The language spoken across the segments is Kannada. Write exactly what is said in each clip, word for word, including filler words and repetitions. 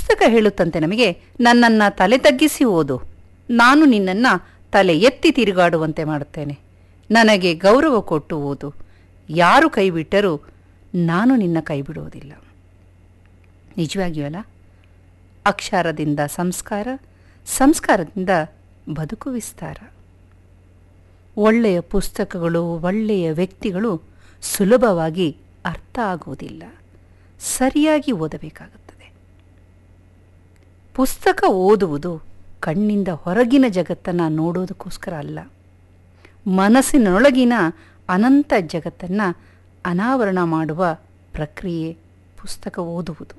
ಪುಸ್ತಕ ಹೇಳುತ್ತಂತೆ ನಮಗೆ, ನನ್ನನ್ನು ತಲೆ ತಗ್ಗಿಸಿ ಓದು, ನಾನು ನಿನ್ನನ್ನು ತಲೆ ಎತ್ತಿ ತಿರುಗಾಡುವಂತೆ ಮಾಡುತ್ತೇನೆ. ನನಗೆ ಗೌರವ ಕೊಟ್ಟು ಓದು, ಯಾರು ಕೈ ಬಿಟ್ಟರೂ ನಾನು ನಿನ್ನ ಕೈ ಬಿಡುವುದಿಲ್ಲ. ನಿಜವಾಗಿಯೂ ಅಲ್ಲ, ಅಕ್ಷರದಿಂದ ಸಂಸ್ಕಾರ, ಸಂಸ್ಕಾರದಿಂದ ಬದುಕು ವಿಸ್ತಾರ. ಒಳ್ಳೆಯ ಪುಸ್ತಕಗಳು, ಒಳ್ಳೆಯ ವ್ಯಕ್ತಿಗಳು ಸುಲಭವಾಗಿ ಅರ್ಥ ಆಗುವುದಿಲ್ಲ, ಸರಿಯಾಗಿ ಓದಬೇಕಾಗುತ್ತದೆ. ಪುಸ್ತಕ ಓದುವುದು ಕಣ್ಣಿಂದ ಹೊರಗಿನ ಜಗತ್ತನ್ನು ನೋಡೋದಕ್ಕೋಸ್ಕರ ಅಲ್ಲ, ಮನಸ್ಸಿನೊಳಗಿನ ಅನಂತ ಜಗತ್ತನ್ನು ಅನಾವರಣ ಮಾಡುವ ಪ್ರಕ್ರಿಯೆ ಪುಸ್ತಕ ಓದುವುದು.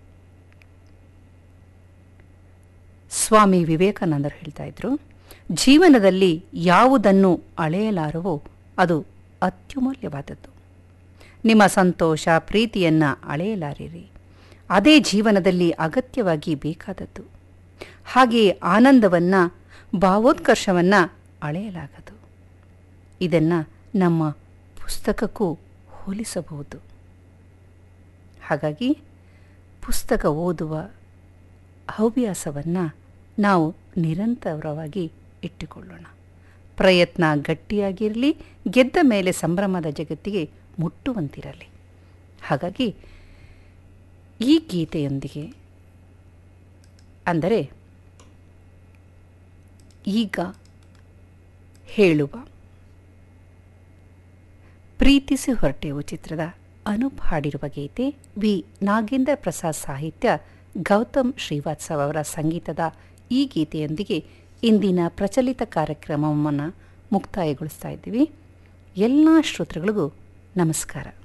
ಸ್ವಾಮಿ ವಿವೇಕಾನಂದರು ಹೇಳ್ತಾ ಇದ್ರು, ಜೀವನದಲ್ಲಿ ಯಾವುದನ್ನು ಅಳೆಯಲಾರವೋ ಅದು ಅತ್ಯಮೂಲ್ಯವಾದದ್ದು. ನಿಮ್ಮ ಸಂತೋಷ, ಪ್ರೀತಿಯನ್ನು ಅಳೆಯಲಾರಿರಿ, ಅದೇ ಜೀವನದಲ್ಲಿ ಅಗತ್ಯವಾಗಿ ಬೇಕಾದದ್ದು. ಹಾಗೆಯೇ ಆನಂದವನ್ನು, ಭಾವೋತ್ಕರ್ಷವನ್ನು ಅಳೆಯಲಾಗದು. ಇದನ್ನು ನಮ್ಮ ಪುಸ್ತಕಕ್ಕೂ ಹೋಲಿಸಬಹುದು. ಹಾಗಾಗಿ ಪುಸ್ತಕ ಓದುವ ಹವ್ಯಾಸವನ್ನು ನಾವು ನಿರಂತರವಾಗಿ ಇಟ್ಟುಕೊಳ್ಳೋಣ. ಪ್ರಯತ್ನ ಗಟ್ಟಿಯಾಗಿರಲಿ, ಗೆದ್ದ ಮೇಲೆ ಸಂಭ್ರಮದ ಜಗತ್ತಿಗೆ ಮುಟ್ಟುವಂತಿರಲಿ. ಹಾಗಾಗಿ ಈ ಗೀತೆಯೊಂದಿಗೆ, ಅಂದರೆ ಈಗ ಹೇಳುವ ಪ್ರೀತಿಸಿ ಹೊರಟೆವು ಚಿತ್ರದ ಅನೂಪ್ ಹಾಡಿರುವ ಗೀತೆ, ವಿ ನಾಗೇಂದ್ರ ಪ್ರಸಾದ್ ಸಾಹಿತ್ಯ, ಗೌತಮ್ ಶ್ರೀವಾತ್ಸವ್ ಅವರ ಸಂಗೀತದ ಈ ಗೀತೆಯೊಂದಿಗೆ ಇಂದಿನ ಪ್ರಚಲಿತ ಕಾರ್ಯಕ್ರಮವನ್ನು ಮುಕ್ತಾಯಗೊಳಿಸ್ತಾ ಇದ್ದೀವಿ. ಎಲ್ಲ ಶ್ರೋತೃಗಳಿಗೂ ನಮಸ್ಕಾರ.